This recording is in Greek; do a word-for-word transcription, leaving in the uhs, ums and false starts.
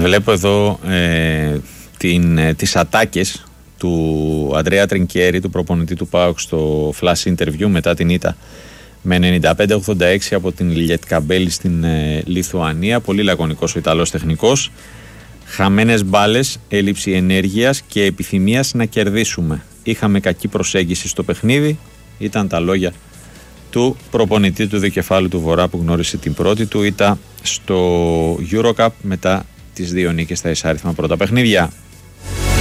Βλέπω εδώ ε, την, ε, τις ατάκες του Αντρέα Τρινκιέρη, του προπονητή του ΠΑΟΚ, στο flash interview μετά την ήττα με ενενήντα πέντε ογδόντα έξι από την Λιετκαμπέλη στην ε, Λιθουανία. Πολύ λακωνικός ο Ιταλός τεχνικός. Χαμένες μπάλες, έλλειψη ενέργειας και επιθυμίας να κερδίσουμε. Είχαμε κακή προσέγγιση στο παιχνίδι. Ήταν τα λόγια του προπονητή του δικεφάλου του Βορρά, που γνώρισε την πρώτη του ήττα στο EuroCup μετά τις δύο νίκες στα εισάριθμα πρώτα παιχνίδια.